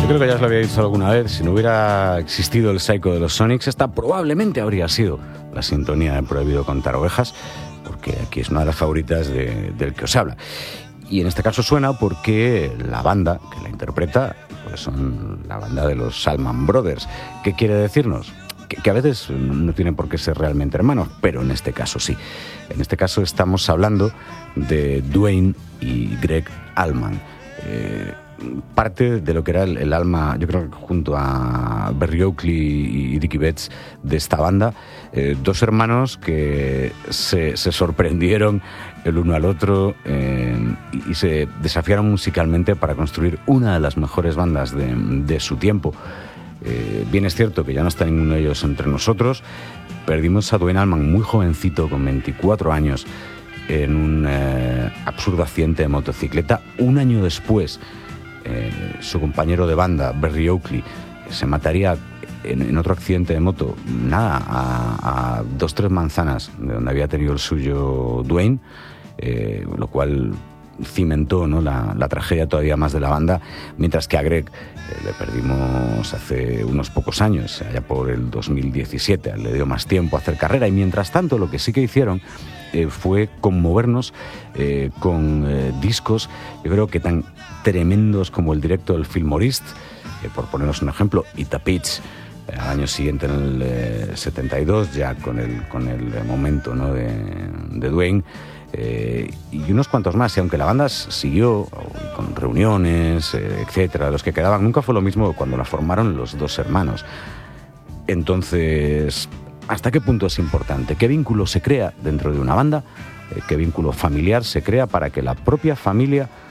creo que ya os lo había dicho alguna vez, si no hubiera existido el Psycho de los Sonics, esta probablemente habría sido la sintonía de Prohibido Contar Ovejas, porque aquí es una de las favoritas del que os habla. Y en este caso suena porque la banda que la interpreta pues son la banda de los Allman Brothers. ¿Qué quiere decirnos? Que a veces no tienen por qué ser realmente hermanos, pero en este caso sí. En este caso estamos hablando de Duane y Gregg Allman. Parte de lo que era el alma, yo creo que junto a Berry Oakley y Dickie Betts, de esta banda, dos hermanos que se sorprendieron el uno al otro y se desafiaron musicalmente para construir una de las mejores bandas de su tiempo. Bien es cierto que ya no está ninguno de ellos entre nosotros. Perdimos a Duane Allman muy jovencito, con 24 años, en un absurdo accidente de motocicleta. Un año después, su compañero de banda, Berry Oakley, se mataría en otro accidente de moto, a 2-3 manzanas de donde había tenido el suyo Duane, lo cual cimentó, ¿no?, la tragedia todavía más de la banda, mientras que a Gregg le perdimos hace unos pocos años, allá por el 2017, le dio más tiempo a hacer carrera, y mientras tanto lo que sí que hicieron fue conmovernos con discos, yo creo que tan tremendos como el directo del Fillmore, por poneros un ejemplo, Eat the Peach, al año siguiente, en el 72, ya con el momento, ¿no?, de Duane, y unos cuantos más. Y aunque la banda siguió con reuniones, etcétera, los que quedaban, nunca fue lo mismo cuando la formaron los dos hermanos. Entonces, ¿hasta qué punto es importante? ¿Qué vínculo se crea dentro de una banda? ¿Qué vínculo familiar se crea para que la propia familia